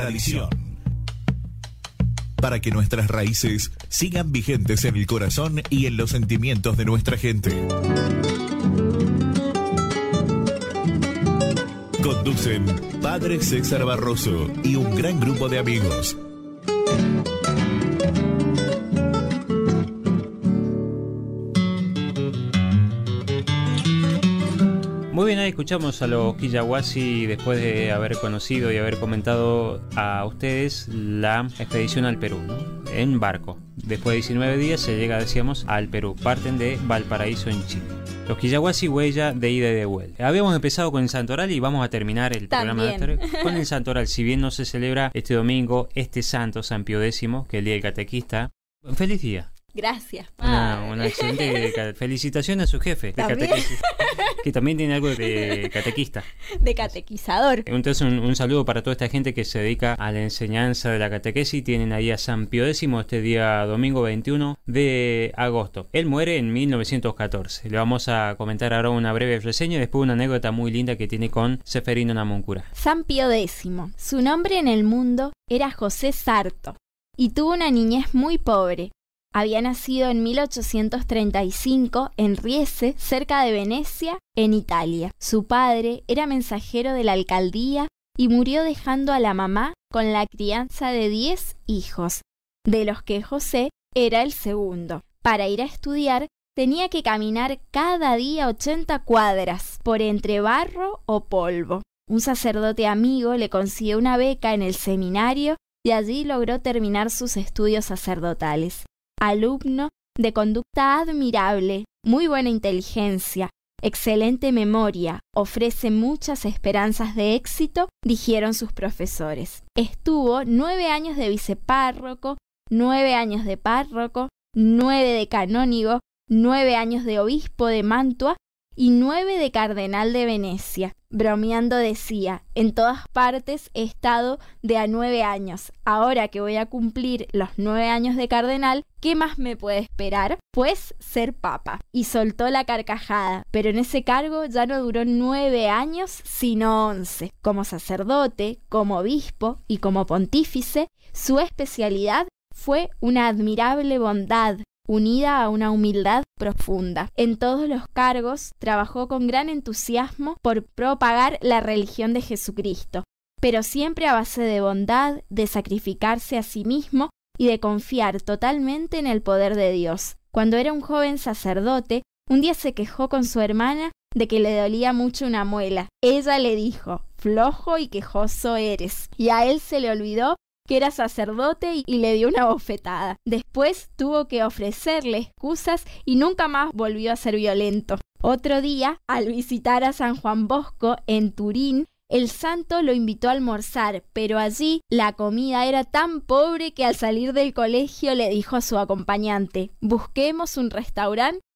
Tradición. Para que nuestras raíces sigan vigentes en el corazón y en los sentimientos de nuestra gente. Conducen Padre César Barroso y un gran grupo de amigos. Muy bien, ahí escuchamos a los Quillahuasi después de haber conocido y haber comentado a ustedes la expedición al Perú, ¿no? En barco. Después de 19 días se llega, decíamos, al Perú. Parten de Valparaíso en Chile. Los Quillahuasi, huella de ida y de vuelta. Habíamos empezado con el Santoral y vamos a terminar el programa de esta con el Santoral. Si bien no se celebra este domingo, este santo, San Pío X, que es el día del catequista. Feliz día. Gracias. Una excelente felicitación a su jefe de catequesis, que también tiene algo de catequista. De catequizador. Entonces un saludo para toda esta gente que se dedica a la enseñanza de la catequesis. Tienen ahí a San Pío X este día domingo 21 de agosto. Él muere en 1914. Le vamos a comentar ahora una breve reseña y después una anécdota muy linda que tiene con Seferino Namuncurá. San Pío X. Su nombre en el mundo era José Sarto y tuvo una niñez muy pobre. Había nacido en 1835 en Riese, cerca de Venecia, en Italia. Su padre era mensajero de la alcaldía y murió dejando a la mamá con la crianza de 10 hijos, de los que José era el segundo. Para ir a estudiar tenía que caminar cada día 80 cuadras por entre barro o polvo. Un sacerdote amigo le consiguió una beca en el seminario y allí logró terminar sus estudios sacerdotales. Alumno de conducta admirable, muy buena inteligencia, excelente memoria, ofrece muchas esperanzas de éxito, dijeron sus profesores. Estuvo 9 años de vicepárroco, 9 años de párroco, 9 de canónigo, 9 años de obispo de Mantua y 9 de cardenal de Venecia. Bromeando decía, en todas partes he estado de a 9 años. Ahora que voy a cumplir los 9 años de cardenal, ¿qué más me puede esperar? Pues ser papa. Y soltó la carcajada, pero en ese cargo ya no duró 9 años, sino 11. Como sacerdote, como obispo y como pontífice, su especialidad fue una admirable bondad, unida a una humildad profunda. En todos los cargos trabajó con gran entusiasmo por propagar la religión de Jesucristo, pero siempre a base de bondad, de sacrificarse a sí mismo y de confiar totalmente en el poder de Dios. Cuando era un joven sacerdote, un día se quejó con su hermana de que le dolía mucho una muela. Ella le dijo, flojo y quejoso eres, y a él se le olvidó que era sacerdote y le dio una bofetada. Después tuvo que ofrecerle excusas y nunca más volvió a ser violento. Otro día, al visitar a San Juan Bosco en Turín, el santo lo invitó a almorzar, pero allí la comida era tan pobre que al salir del colegio le dijo a su acompañante, busquemos un restaurante